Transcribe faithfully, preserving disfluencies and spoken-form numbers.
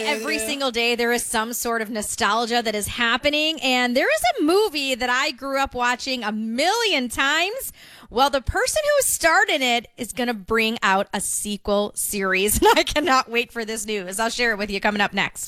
every single day there is some sort of nostalgia that is happening. And there is a movie that I grew up watching a million times. Well, the person who started it is going to bring out a sequel series. And I cannot wait for this news. I'll share it with you coming up next.